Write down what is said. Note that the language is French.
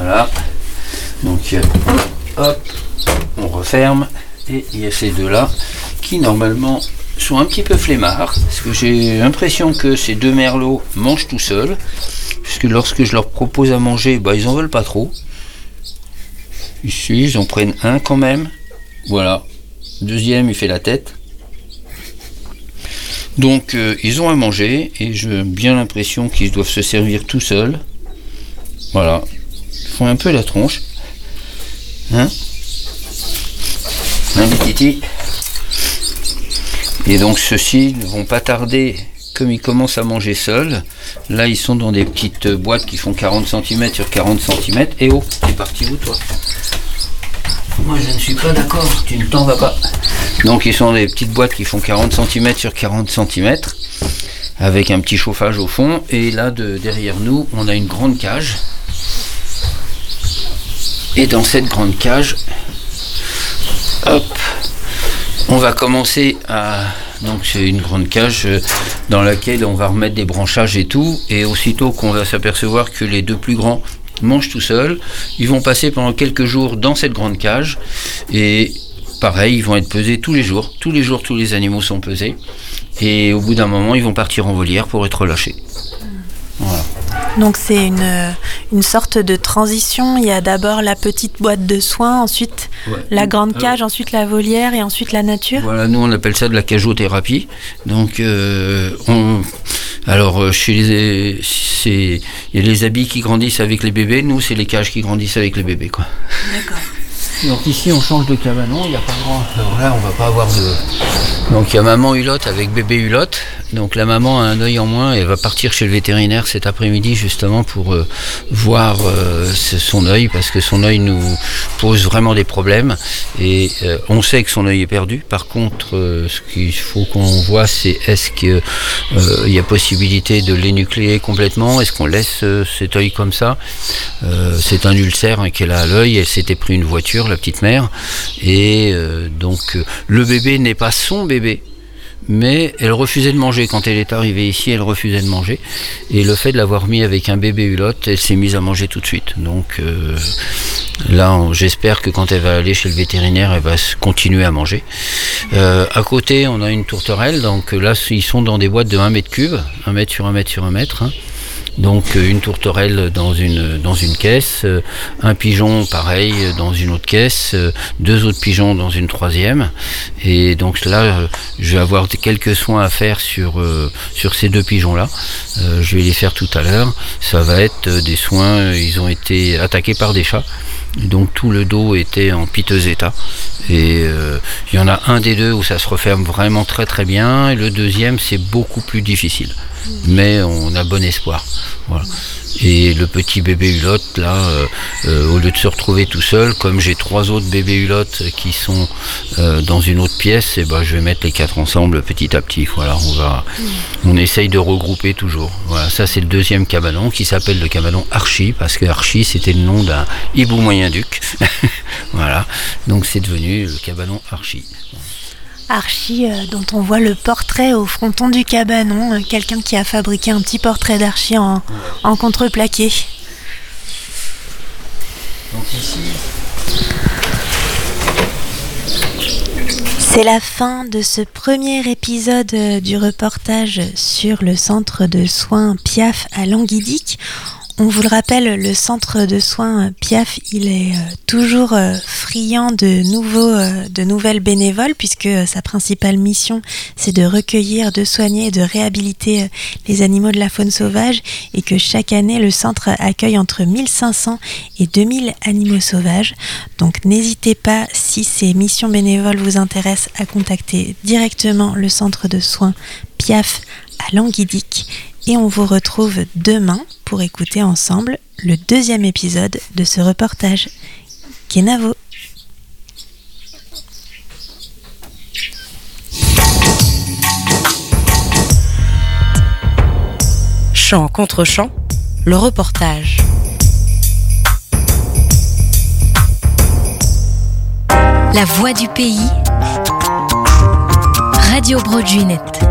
Voilà. Donc, hop, on referme. Et il y a ces deux-là qui, normalement, sont un petit peu flemmards. Parce que j'ai l'impression que ces deux merlots mangent tout seuls. Puisque lorsque je leur propose à manger, ils en veulent pas trop. Ici, ils en prennent un quand même. Voilà. Deuxième, il fait la tête. Donc, ils ont à manger. Et j'ai bien l'impression qu'ils doivent se servir tout seuls. Voilà. Ils font un peu la tronche. Hein, les titis. Et donc, ceux-ci ne vont pas tarder. Comme ils commencent à manger seuls, là ils sont dans des petites boîtes qui font 40 cm sur 40 cm. Et oh, t'es parti où toi? Moi je ne suis pas d'accord, tu ne t'en vas pas. Donc ils sont dans des petites boîtes qui font 40 cm sur 40 cm, avec un petit chauffage au fond. Et là derrière nous, on a une grande cage. Et dans cette grande cage, hop, on va commencer à... Donc c'est une grande cage dans laquelle on va remettre des branchages et tout, et aussitôt qu'on va s'apercevoir que les deux plus grands mangent tout seuls, ils vont passer pendant quelques jours dans cette grande cage, et pareil, ils vont être pesés tous les jours, tous les animaux sont pesés, et au bout d'un moment, ils vont partir en volière pour être relâchés. Voilà. Donc c'est une sorte de transition. Il y a d'abord la petite boîte de soins, ensuite la grande cage, ensuite la volière et ensuite la nature. Voilà, nous on appelle ça de la cageothérapie. Donc chez il y a les habits qui grandissent avec les bébés, nous c'est les cages qui grandissent avec les bébés, quoi. D'accord. Donc ici on change de cabanon, il n'y a pas grand... Alors là on va pas avoir de... Donc il y a maman Hulotte avec bébé Hulotte. Donc la maman a un œil en moins et elle va partir chez le vétérinaire cet après-midi justement pour voir son œil, parce que son œil nous pose vraiment des problèmes et on sait que son œil est perdu. Par contre, ce qu'il faut qu'on voit, c'est est-ce qu'il y a possibilité de l'énucléer complètement, est-ce qu'on laisse cet œil comme ça. C'est un ulcère qu'elle a à l'œil, elle s'était pris une voiture, la petite mère, et donc le bébé n'est pas son bébé, mais elle refusait de manger. Quand elle est arrivée ici, elle refusait de manger, et le fait de l'avoir mis avec un bébé Hulotte, elle s'est mise à manger tout de suite. Donc là j'espère que quand elle va aller chez le vétérinaire, elle va continuer à manger. À côté on a une tourterelle, donc là ils sont dans des boîtes de 1 mètre cube, 1 mètre sur 1 mètre sur 1 mètre, hein. Donc une tourterelle dans une caisse, un pigeon pareil dans une autre caisse, 2 autres pigeons dans une troisième. Et donc là, je vais avoir quelques soins à faire sur ces 2 pigeons-là. Je vais les faire tout à l'heure. Ça va être des soins, ils ont été attaqués par des chats. Donc tout le dos était en piteux état. Et il y en a un des deux où ça se referme vraiment très très bien. Et le deuxième, c'est beaucoup plus difficile. Mais on a bon espoir. Voilà. Et le petit bébé Hulotte, là, au lieu de se retrouver tout seul, comme j'ai 3 autres bébés Hulotte qui sont dans une autre pièce, et je vais mettre les 4 ensemble petit à petit. Voilà, on essaye de regrouper toujours. Voilà, ça c'est le 2e cabanon qui s'appelle le cabanon Archie, parce que Archie c'était le nom d'un hibou moyen-duc. Voilà, donc c'est devenu le cabanon Archie. Archie, dont on voit le portrait au fronton du cabanon, quelqu'un qui a fabriqué un petit portrait d'Archie en contreplaqué. Donc ici... C'est la fin de ce premier épisode du reportage sur le centre de soins Piaf à Languidic. On vous le rappelle, le centre de soins Piaf, il est toujours friand de nouvelles bénévoles, puisque sa principale mission, c'est de recueillir, de soigner et de réhabiliter les animaux de la faune sauvage, et que chaque année, le centre accueille entre 1500 et 2000 animaux sauvages. Donc n'hésitez pas, si ces missions bénévoles vous intéressent, à contacter directement le centre de soins Piaf à Languidic. Et on vous retrouve demain pour écouter ensemble le 2e épisode de ce reportage. Kenavo. Chant contre chant, le reportage. La voix du pays. Radio Broadway Net.